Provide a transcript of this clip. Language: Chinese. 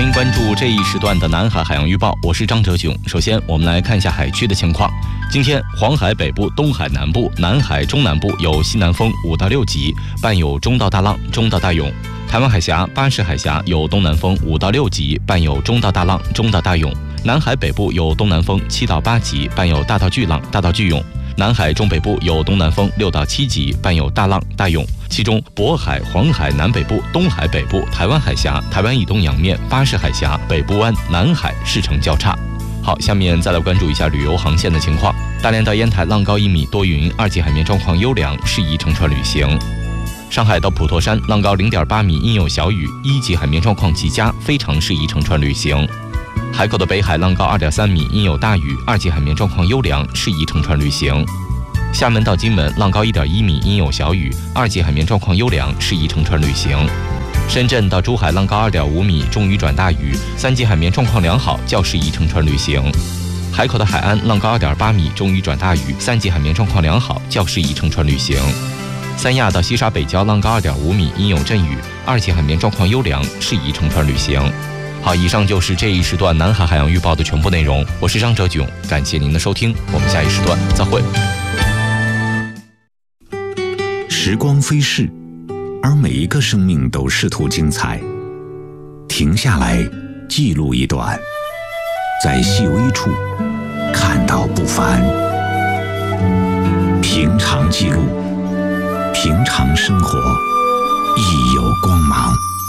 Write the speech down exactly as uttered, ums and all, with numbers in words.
欢迎关注这一时段的南海海洋预报，我是张哲炯。首先，我们来看一下海区的情况。今天，黄海北部、东海南部、南海中南部有西南风五到六级，伴有中到大浪、中到大涌；台湾海峡、巴士海峡有东南风五到六级，伴有中到大浪、中到大涌；南海北部有东南风七到八级，伴有大到巨浪、大到巨涌；南海中北部有东南风六到七级，伴有大浪、大涌。其中，渤海、黄海南北部、东海北部、台湾海峡、台湾以东洋面、巴士海峡、北部湾、南海势成较差。好，下面再来关注一下旅游航线的情况。大连到烟台浪高一米，多云，二级海面状况优良，适宜乘船旅行。上海到普陀山浪高零点八米，阴有小雨，一级海面状况极佳，非常适宜乘船旅行。海口的北海浪高二点三米，阴有大雨，二级海面状况优良，适宜乘船旅行。厦门到金门浪高一点一米，阴有小雨，二级海面状况优良，适宜乘船旅行。深圳到珠海浪高二点五米，中雨转大雨，三级海面状况良好，较适宜乘船旅行。海口的海安浪高二点八米，中雨转大雨，三级海面状况良好，较适宜乘船旅行。三亚到西沙北礁浪高二点五米，阴有阵雨，二级海面状况优良，适宜乘船旅行。好，以上就是这一时段南海海洋预报的全部内容。我是张哲炯，感谢您的收听，我们下一时段再会。 时光飞逝，而每一个生命都试图精彩。停下来，记录一段，在细微处看到不凡。平常记录，平常生活亦有光芒。